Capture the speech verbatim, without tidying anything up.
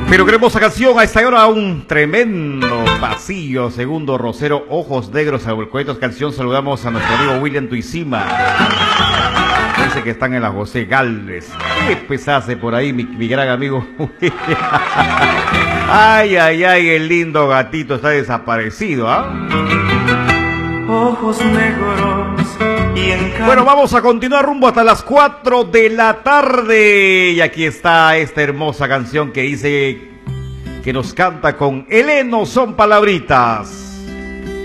Pero qué hermosa canción, a esta hora un tremendo pasillo, segundo Rosero, Ojos Negros, Alcoholitos canción. Saludamos a nuestro amigo William Tuisima. Dice que están en la José Galvez. ¿Qué pesase por ahí, mi, mi gran amigo? Ay, ay, ay, el lindo gatito está desaparecido, ¿ah? ¿eh? Ojos negros y encanto. Bueno, vamos a continuar rumbo hasta las cuatro de la tarde. Y aquí está esta hermosa canción que dice, que nos canta con Heleno, Son Palabritas.